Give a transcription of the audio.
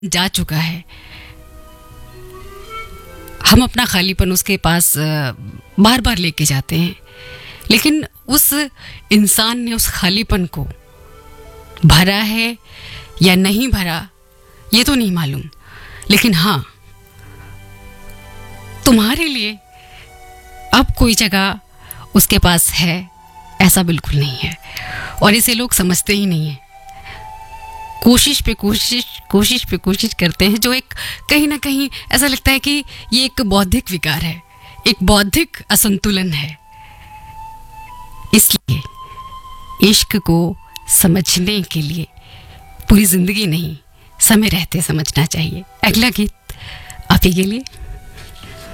जा चुका है, हम अपना खालीपन उसके पास बार बार लेके जाते हैं, लेकिन उस इंसान ने उस खालीपन को भरा है या नहीं भरा ये तो नहीं मालूम, लेकिन हाँ, तुम्हारे लिए अब कोई जगह उसके पास है ऐसा बिल्कुल नहीं है, और इसे लोग समझते ही नहीं है। कोशिश पे कोशिश करते हैं, जो एक कहीं ना कहीं ऐसा लगता है कि ये एक बौद्धिक विकार है, एक बौद्धिक असंतुलन है। इसलिए इश्क को समझने के लिए पूरी जिंदगी नहीं, समय रहते समझना चाहिए। अगला गीत आप ही के लिए।